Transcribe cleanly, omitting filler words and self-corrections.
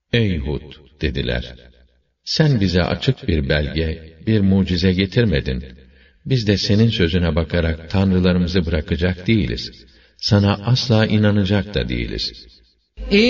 Ey Hud, dediler, sen bize açık bir belge, bir mucize getirmedin. Biz de senin sözüne bakarak tanrılarımızı bırakacak değiliz. Sana asla inanacak da değiliz.